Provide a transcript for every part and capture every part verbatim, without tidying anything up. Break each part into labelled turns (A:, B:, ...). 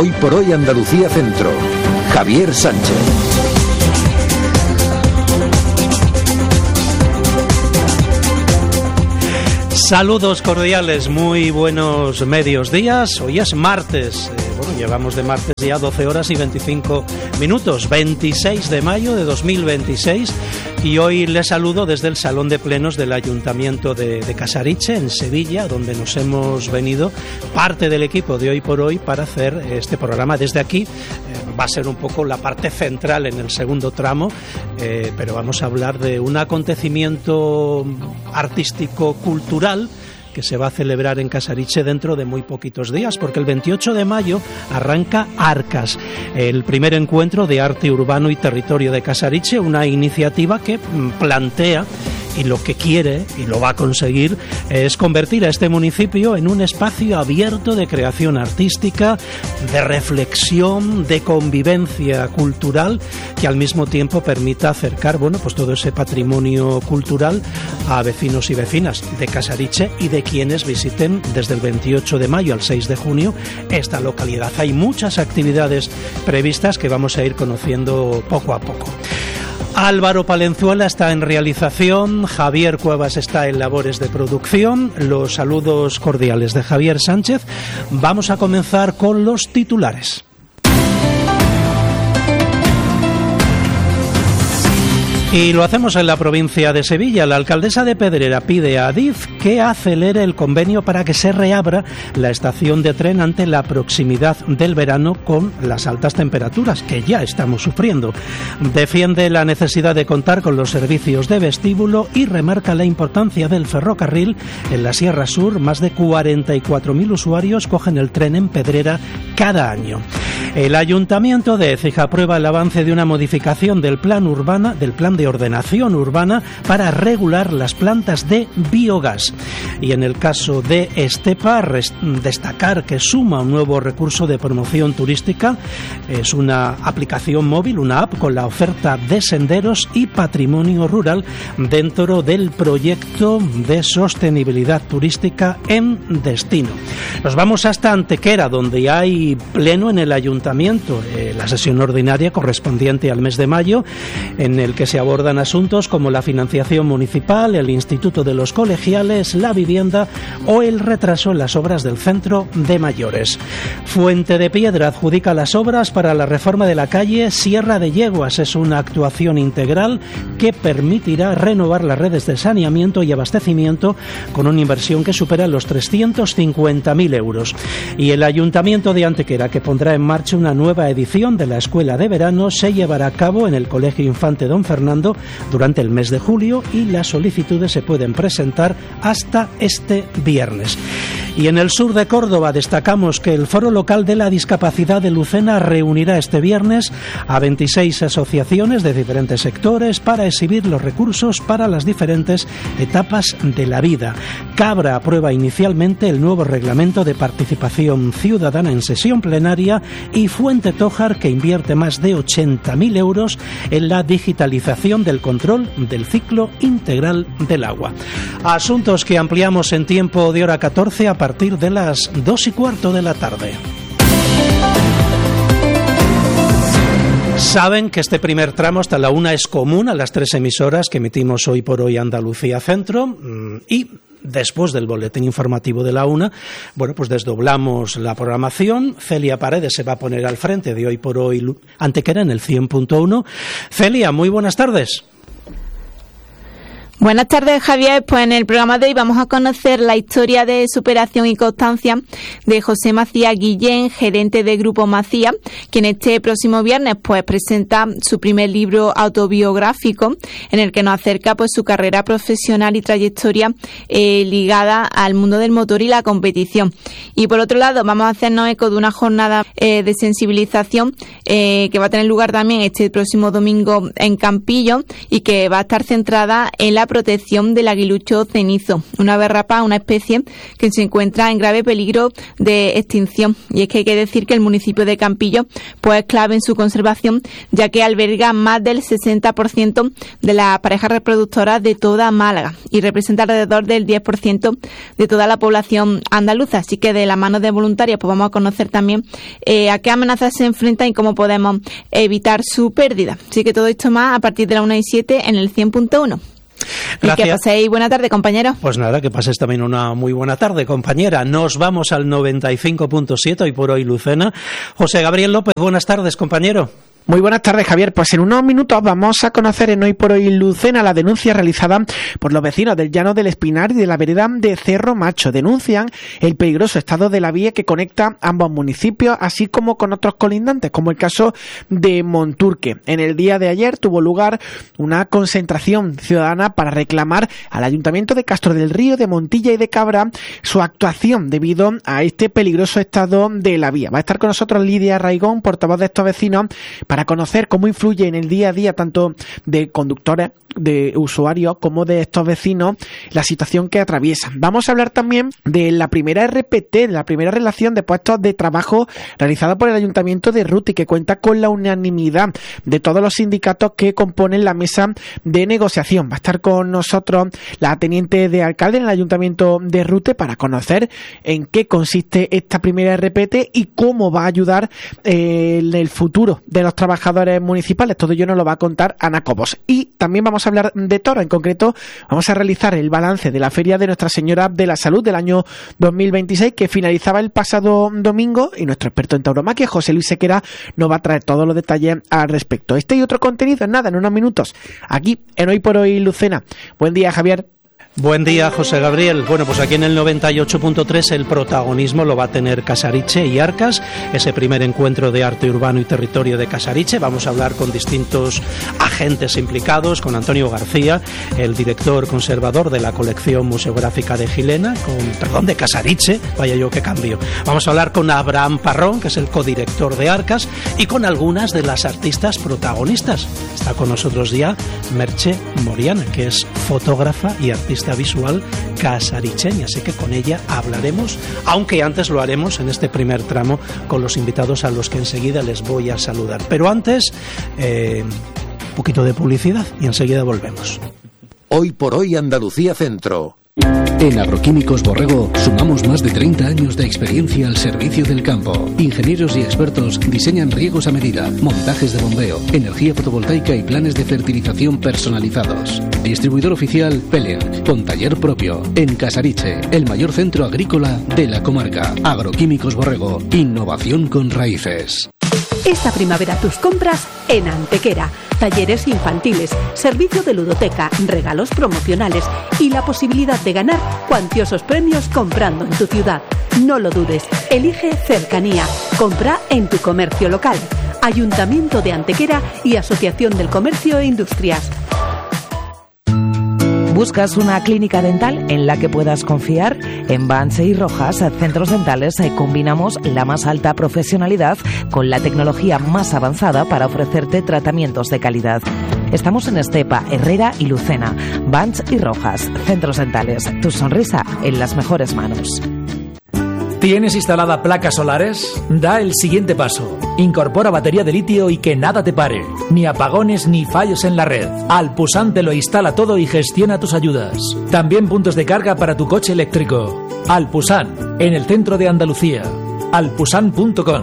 A: Hoy por Hoy Andalucía Centro. Javier Sánchez.
B: Saludos cordiales, muy buenos medios días. Hoy es martes, eh, bueno, llevamos de martes ya doce horas y veinticinco minutos, veintiséis de mayo de dos mil veintiséis, y hoy les saludo desde el Salón de Plenos del Ayuntamiento de, de Casariche, en Sevilla, donde nos hemos venido parte del equipo de Hoy por Hoy para hacer este programa desde aquí. Eh, va a ser un poco la parte central en el segundo tramo, eh, pero vamos a hablar de un acontecimiento artístico-cultural que se va a celebrar en Casariche dentro de muy poquitos días, porque el veintiocho de mayo arranca Arcas, el primer encuentro de arte urbano y territorio de Casariche, una iniciativa que plantea y lo que quiere, y lo va a conseguir, es convertir a este municipio en un espacio abierto de creación artística, de reflexión, de convivencia cultural, que al mismo tiempo permita acercar, bueno, pues todo ese patrimonio cultural a vecinos y vecinas de Casariche y de quienes visiten desde el veintiocho de mayo al seis de junio esta localidad. Hay muchas actividades previstas que vamos a ir conociendo poco a poco. Álvaro Palenzuela está en realización, Javier Cuevas está en labores de producción. Los saludos cordiales de Javier Sánchez. Vamos a comenzar con los titulares. Y lo hacemos en la provincia de Sevilla. La alcaldesa de Pedrera pide a Adif que acelere el convenio para que se reabra la estación de tren ante la proximidad del verano con las altas temperaturas que ya estamos sufriendo. Defiende la necesidad de contar con los servicios de vestíbulo y remarca la importancia del ferrocarril en la Sierra Sur. Más de cuarenta y cuatro mil usuarios cogen el tren en Pedrera cada año. El Ayuntamiento de Écija aprueba el avance de una modificación del plan urbana, del plan de ordenación urbana para regular las plantas de biogás. Y en el caso de Estepa, destacar que suma un nuevo recurso de promoción turística. Es una aplicación móvil, una app con la oferta de senderos y patrimonio rural dentro del proyecto de sostenibilidad turística en destino. Nos vamos hasta Antequera, donde hay pleno en el Ayuntamiento, eh, la sesión ordinaria correspondiente al mes de mayo, en el que se abordan asuntos como la financiación municipal, el Instituto de los Colegiales, la vivienda o el retraso en las obras del centro de mayores. Fuente de Piedra adjudica las obras para la reforma de la calle Sierra de Yeguas. Es una actuación integral que permitirá renovar las redes de saneamiento y abastecimiento con una inversión que supera los trescientos cincuenta mil euros. Y el Ayuntamiento de Antequera, que pondrá en marcha una nueva edición de la Escuela de Verano, se llevará a cabo en el Colegio Infante Don Fernando durante el mes de julio, y las solicitudes se pueden presentar hasta este viernes. Y en el sur de Córdoba destacamos que el Foro Local de la Discapacidad de Lucena reunirá este viernes a veintiséis asociaciones de diferentes sectores para exhibir los recursos para las diferentes etapas de la vida. Cabra aprueba inicialmente el nuevo reglamento de participación ciudadana en sesión plenaria, y Fuente Tójar, que invierte más de ochenta mil euros en la digitalización del control del ciclo integral del agua. Asuntos que ampliamos en tiempo de hora catorce a partir de las dos y cuarto de la tarde. Saben que este primer tramo hasta la una es común a las tres emisoras que emitimos Hoy por Hoy Andalucía Centro, y después del boletín informativo de la una, bueno, pues desdoblamos la programación. Celia Paredes se va a poner al frente de Hoy por Hoy Antequera en el cien punto uno. Celia, muy buenas tardes.
C: Buenas tardes, Javier. Pues en el programa de hoy vamos a conocer la historia de superación y constancia de José Macías Guillén, gerente de Grupo Macías, quien este próximo viernes pues presenta su primer libro autobiográfico, en el que nos acerca pues su carrera profesional y trayectoria eh, ligada al mundo del motor y la competición. Y por otro lado, vamos a hacernos eco de una jornada eh, de sensibilización eh, que va a tener lugar también este próximo domingo en Campillo, y que va a estar centrada en la la protección del aguilucho cenizo, una ave rapaz, una especie que se encuentra en grave peligro de extinción. Y es que hay que decir que el municipio de Campillo pues es clave en su conservación, ya que alberga más del sesenta por ciento de las parejas reproductoras de toda Málaga y representa alrededor del diez por ciento de toda la población andaluza. Así que de la mano de voluntarios pues vamos a conocer también eh, a qué amenazas se enfrentan y cómo podemos evitar su pérdida. Así que todo esto más a partir de la una y siete en el cien punto uno.
B: Gracias.
C: Y que paséis buena tarde, compañeros.
B: Pues nada, que pases también una muy buena tarde, compañera. Nos vamos al noventa y cinco punto siete, hoy por hoy Lucena. José Gabriel López, buenas tardes, compañero.
D: Muy buenas tardes, Javier. Pues en unos minutos vamos a conocer en Hoy por Hoy Lucena la denuncia realizada por los vecinos del Llano del Espinar y de la vereda de Cerro Macho. Denuncian el peligroso estado de la vía que conecta ambos municipios, así como con otros colindantes, como el caso de Monturque. En el día de ayer tuvo lugar una concentración ciudadana para reclamar al Ayuntamiento de Castro del Río, de Montilla y de Cabra su actuación debido a este peligroso estado de la vía. Va a estar con nosotros Lidia Raigón, portavoz de estos vecinos, para conocer cómo influye en el día a día tanto de conductores, de usuarios, como de estos vecinos la situación que atraviesan. Vamos a hablar también de la primera R P T, de la primera relación de puestos de trabajo realizada por el Ayuntamiento de Ruti, que cuenta con la unanimidad de todos los sindicatos que componen la mesa de negociación. Va a estar con nosotros la teniente de alcalde en el Ayuntamiento de Rute para conocer en qué consiste esta primera R P T y cómo va a ayudar eh, en el futuro de los trabajadores municipales. Todo ello nos lo va a contar Ana Cobos. Y también vamos a hablar de toro. En concreto, vamos a realizar el balance de la Feria de Nuestra Señora de la Salud del año dos mil veintiséis, que finalizaba el pasado domingo, y nuestro experto en tauromaquia, José Luis Sequera, nos va a traer todos los detalles al respecto. Este y otro contenido en nada, en unos minutos, aquí en Hoy por Hoy Lucena. Buen día, Javier.
B: Buen día, José Gabriel. Bueno, pues aquí en el noventa y ocho punto tres el protagonismo lo va a tener Casariche y Arcas, ese primer encuentro de arte urbano y territorio de Casariche. Vamos a hablar con distintos agentes implicados, con Antonio García, el director conservador de la colección museográfica de Gilena, con, perdón, de Casariche, vaya yo qué cambio. Vamos a hablar con Abraham Parrón, que es el codirector de Arcas, y con algunas de las artistas protagonistas. Está con nosotros ya Merche Moriana, que es fotógrafa y artista visual casaricheña, así que con ella hablaremos, aunque antes lo haremos en este primer tramo con los invitados a los que enseguida les voy a saludar. Pero antes, eh, un poquito de publicidad y enseguida volvemos.
A: Hoy por hoy Andalucía Centro.
E: En Agroquímicos Borrego sumamos más de treinta años de experiencia al servicio del campo. Ingenieros y expertos diseñan riegos a medida, montajes de bombeo, energía fotovoltaica y planes de fertilización personalizados. Distribuidor oficial Pelen, con taller propio. En Casariche, el mayor centro agrícola de la comarca. Agroquímicos Borrego, innovación con raíces.
F: Esta primavera tus compras en Antequera. Talleres infantiles, servicio de ludoteca, regalos promocionales y la posibilidad de ganar cuantiosos premios comprando en tu ciudad. No lo dudes, elige cercanía. Compra en tu comercio local. Ayuntamiento de Antequera y Asociación del Comercio e Industrias.
G: ¿Buscas una clínica dental en la que puedas confiar? En Vance y Rojas Centros Dentales combinamos la más alta profesionalidad con la tecnología más avanzada para ofrecerte tratamientos de calidad. Estamos en Estepa, Herrera y Lucena. Vance y Rojas Centros Dentales. Tu sonrisa en las mejores manos.
H: ¿Tienes instalada placas solares? Da el siguiente paso. Incorpora batería de litio y que nada te pare. Ni apagones ni fallos en la red. Alpusan te lo instala todo y gestiona tus ayudas. También puntos de carga para tu coche eléctrico. Alpusan, en el centro de Andalucía. alpusan punto com.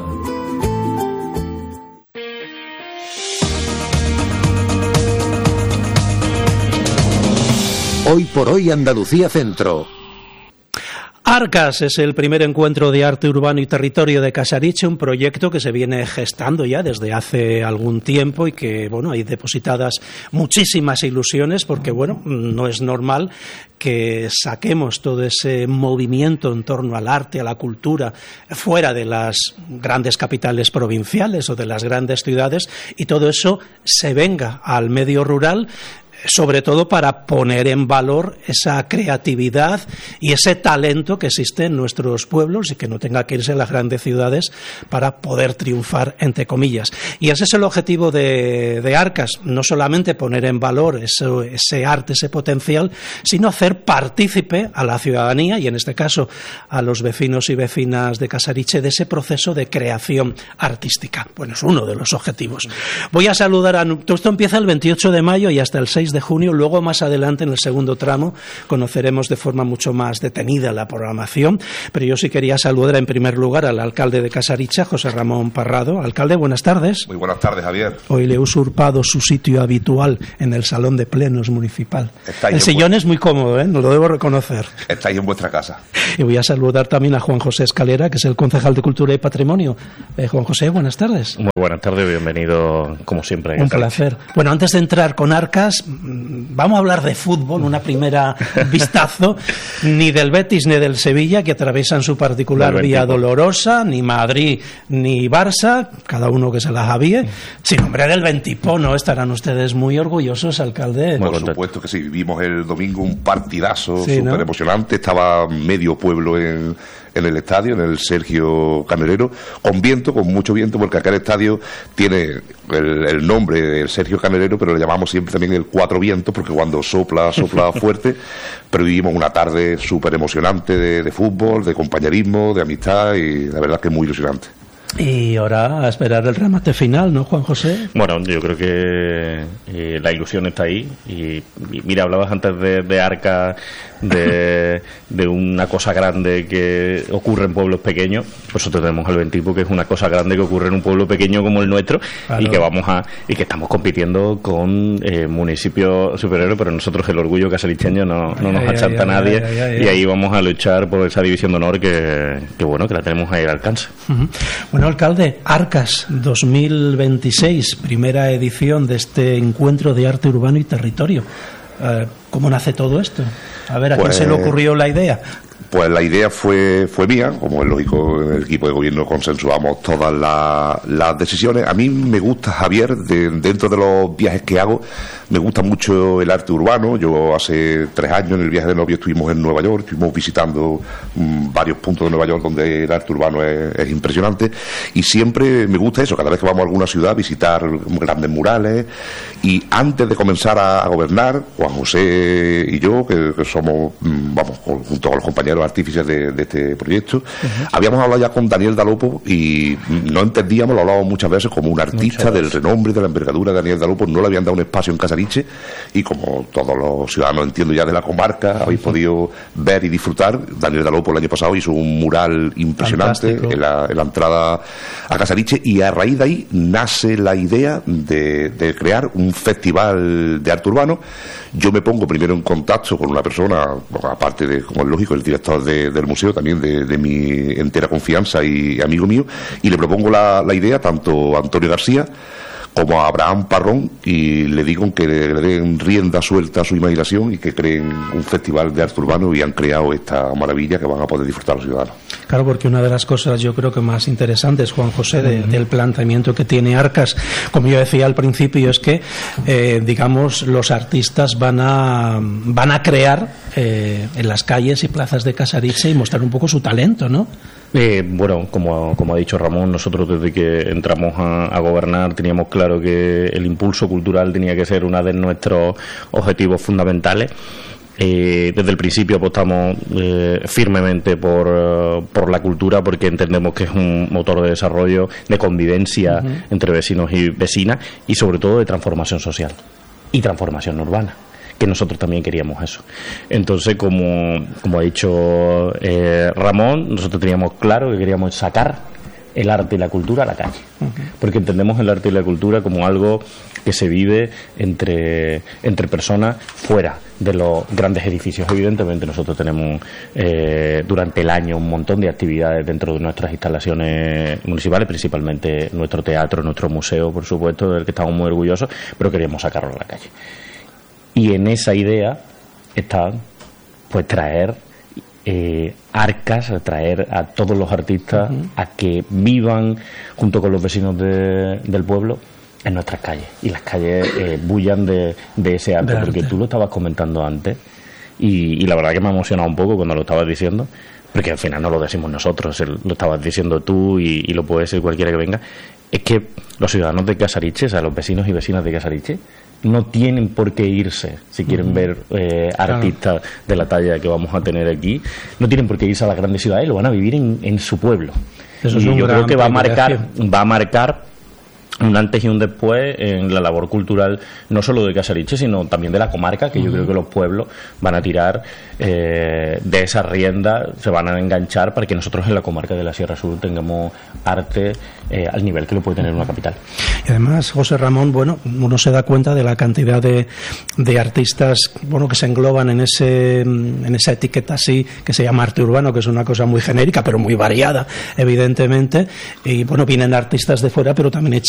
A: Hoy por hoy Andalucía Centro.
B: Arcas es el primer encuentro de arte urbano y territorio de Casariche, un proyecto que se viene gestando ya desde hace algún tiempo y que, bueno, hay depositadas muchísimas ilusiones porque, bueno, no es normal que saquemos todo ese movimiento en torno al arte, a la cultura, fuera de las grandes capitales provinciales o de las grandes ciudades y todo eso se venga al medio rural. sobre todo para poner en valor esa creatividad y ese talento que existe en nuestros pueblos y que no tenga que irse a las grandes ciudades para poder triunfar, entre comillas. Y ese es el objetivo de, de Arcas, no solamente poner en valor ese, ese arte, ese potencial, sino hacer partícipe a la ciudadanía y en este caso a los vecinos y vecinas de Casariche de ese proceso de creación artística. Bueno, es uno de los objetivos. Voy a saludar a... Todo esto empieza el veintiocho de mayo y hasta el seis de junio, luego más adelante en el segundo tramo conoceremos de forma mucho más detenida la programación, pero yo sí quería saludar en primer lugar al alcalde de Casariche, José Ramón Parrado. Alcalde, buenas tardes.
I: Muy buenas tardes, Javier.
B: Hoy le he usurpado su sitio habitual en el salón de plenos municipal.
I: Estáis
B: el sillón es muy cómodo, ¿eh? No lo debo reconocer.
I: Estáis en vuestra casa.
B: Y voy a saludar también a Juan José Escalera, que es el concejal de Cultura y Patrimonio. Eh, Juan José, buenas tardes.
J: Muy buenas tardes, bienvenido como siempre.
B: Un placer. Bueno, antes de entrar con Arcas, vamos a hablar de fútbol, una primera vistazo, ni del Betis ni del Sevilla, que atraviesan su particular vía dolorosa, ni Madrid ni Barça, cada uno que se las avíe, sin hombre del Ventipó, ¿no? Estarán ustedes muy orgullosos, alcalde.
I: Por supuesto que sí, vivimos el domingo un partidazo
B: sí,
I: súper
B: ¿no?
I: emocionante, estaba medio pueblo en... en el estadio, en el Sergio Canelero, con viento, con mucho viento, porque aquel estadio tiene el, el nombre del Sergio Canelero, pero le llamamos siempre también el Cuatro Vientos, porque cuando sopla, sopla fuerte, pero vivimos una tarde súper emocionante de, de fútbol, de compañerismo, de amistad, y la verdad que muy ilusionante.
B: Y ahora a esperar el remate final, ¿no, Juan José?
J: Bueno, yo creo que eh, la ilusión está ahí. Y, y mira, hablabas antes de, de Arca, de, de una cosa grande que ocurre en pueblos pequeños. Pues nosotros tenemos el Ventipo, que es una cosa grande que ocurre en un pueblo pequeño como el nuestro, claro. y que vamos a y que estamos compitiendo con eh, municipios superiores, pero nosotros el orgullo casaricheño no, no nos ay, achanta ay, nadie ay, ay, ay, y ahí vamos a luchar por esa división de honor que, que bueno, que la tenemos ahí al alcance.
B: Uh-huh. Bueno, alcalde, Arcas dos mil veintiséis, primera edición de este encuentro de arte urbano y territorio. Uh, ¿Cómo nace todo esto? A ver, ¿a pues, quién se le ocurrió la idea?
I: Pues la idea fue fue mía, como es lógico, en el equipo de gobierno consensuamos todas las, las decisiones. A mí me gusta, Javier, de, dentro de los viajes que hago, me gusta mucho el arte urbano. Yo hace tres años en el viaje de novio estuvimos en Nueva York, estuvimos visitando mmm, varios puntos de Nueva York donde el arte urbano es, es impresionante, y siempre me gusta eso, cada vez que vamos a alguna ciudad, visitar grandes murales. Y antes de comenzar a, a gobernar, Juan José y yo, que, que somos, mmm, vamos, junto con los compañeros artífices de, de este proyecto, uh-huh. habíamos hablado ya con Daniel Dalopo y no entendíamos, lo hablábamos muchas veces como un artista del renombre, de la envergadura de Daniel Dalopo. No le habían dado un espacio en Casariche, y como todos los ciudadanos, entiendo ya, de la comarca, habéis uh-huh. podido ver y disfrutar. Daniel Dalopo el año pasado hizo un mural impresionante en la, en la entrada a Casariche, y a raíz de ahí nace la idea de, de crear un festival de arte urbano. Yo me pongo primero en contacto con una persona, aparte de, como es lógico, el director De, del museo, también de, de mi entera confianza y amigo mío, y le propongo la, la idea tanto a Antonio García como a Abraham Parrón, y le digo que le, le den rienda suelta a su imaginación y que creen un festival de arte urbano, y han creado esta maravilla que van a poder disfrutar los ciudadanos.
B: Claro, porque una de las cosas yo creo que más interesantes, Juan José, de, uh-huh. del planteamiento que tiene Arcas, como yo decía al principio, es que eh, digamos los artistas van a van a crear eh, en las calles y plazas de Casariche y mostrar un poco su talento, ¿no?
J: Eh, bueno, como, como ha dicho Ramón, nosotros desde que entramos a, a gobernar teníamos claro que el impulso cultural tenía que ser uno de nuestros objetivos fundamentales. Eh, desde el principio apostamos eh, firmemente por, uh, por la cultura, porque entendemos que es un motor de desarrollo, de convivencia uh-huh. entre vecinos y vecinas, y sobre todo de transformación social y transformación urbana, que nosotros también queríamos eso. Entonces, como, como ha dicho eh, Ramón, nosotros teníamos claro que queríamos sacar el arte y la cultura a la calle, uh-huh. porque entendemos el arte y la cultura como algo que se vive entre, entre personas fuera de los grandes edificios. Evidentemente nosotros tenemos eh, durante el año un montón de actividades dentro de nuestras instalaciones municipales, principalmente nuestro teatro, nuestro museo, por supuesto, del que estamos muy orgullosos, pero queríamos sacarlo a la calle. Y en esa idea está pues traer eh, Arcas, traer a todos los artistas uh-huh. a que vivan junto con los vecinos de, del pueblo en nuestras calles, y las calles eh, bullan de, de ese arte,
B: de
J: porque
B: arte.
J: tú lo estabas comentando antes, y, y la verdad que me ha emocionado un poco cuando lo estabas diciendo, porque al final no lo decimos nosotros, el- lo estabas diciendo tú y, y lo puede decir cualquiera que venga. Es que los ciudadanos de Casariche, o sea, los vecinos y vecinas de Casariche, no tienen por qué irse si quieren
B: Ujú.
J: ver eh,
B: Claro.
J: artistas de la talla que vamos a tener aquí, no tienen por qué irse a las grandes ciudades, lo van a vivir en, en su pueblo.
B: Eso
J: y
B: es un
J: yo
B: gran
J: creo que va a marcar,
B: privilegio.
J: va a marcar un antes y un después en la labor cultural, no solo de Casariche, sino también de la comarca, que yo
B: Ujú.
J: creo que los pueblos van a tirar eh, de esa rienda, se van a enganchar para que nosotros en la comarca de la Sierra Sur tengamos arte eh, al nivel que lo puede tener una capital.
B: Y además, José Ramón, bueno, uno se da cuenta de la cantidad de, de artistas, bueno, que se engloban en ese en esa etiqueta así que se llama arte urbano, que es una cosa muy genérica, pero muy variada, evidentemente. Y bueno, vienen artistas de fuera, pero también